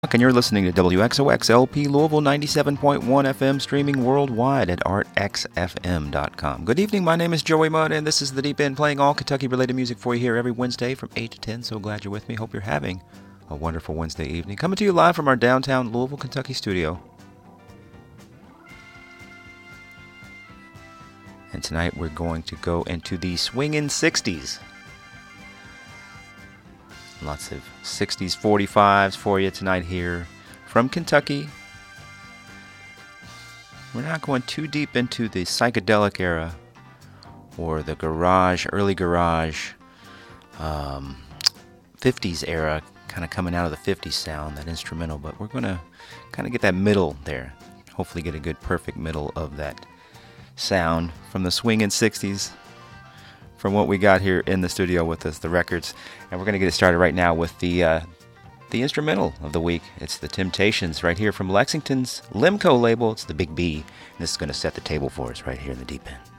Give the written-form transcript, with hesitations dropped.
And you're listening to WXOX-LP Louisville 97.1 FM, streaming worldwide at artxfm.com. Good evening, my name is Joey Mudd, and this is The Deep End, playing all Kentucky-related music for you here every Wednesday from 8 to 10. So glad you're with me. Hope you're having a wonderful Wednesday evening. Coming to you live from our downtown Louisville, Kentucky studio. And tonight we're going to go into the swingin' 60s. Lots of 60s 45s for you tonight here from Kentucky. We're not going too deep into the psychedelic era or the garage, early garage, 50s era, kind of coming out of the 50s sound, that instrumental, but we're going to kind of get that middle there. Hopefully get a good perfect middle of that sound from the swingin' 60s. From what we got here in the studio with us, the records. And we're going to get it started right now with the instrumental of the week. It's The Temptations right here from Lexington's Limco label. It's the Big B. And this is going to set the table for us right here in the Deep End.